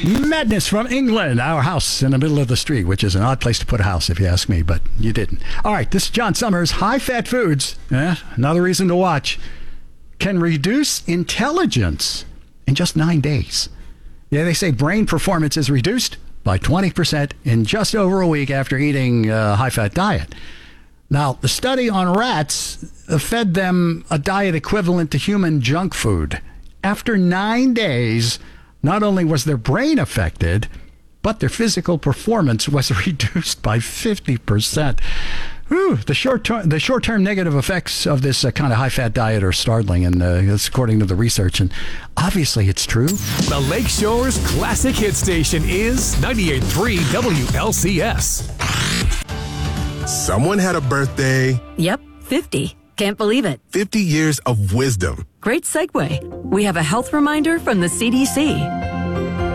Madness from England. Our house in the middle of the street, which is an odd place to put a house if you ask me, but you didn't. All right, this is John Summers. High-fat foods, another reason to watch, can reduce intelligence in just 9 days. Yeah, they say brain performance is reduced by 20% in just over a week after eating a high-fat diet. Now, the study on rats fed them a diet equivalent to human junk food. After 9 days, not only was their brain affected, but their physical performance was reduced by 50%. Whew, the short-term negative effects of this kind of high-fat diet are startling, and that's according to the research, and obviously it's true. The Lakeshore's classic hit station is 98.3 WLCS. Someone had a birthday. Yep, 50. Can't believe it. 50 years of wisdom. Great segue. We have a health reminder from the CDC.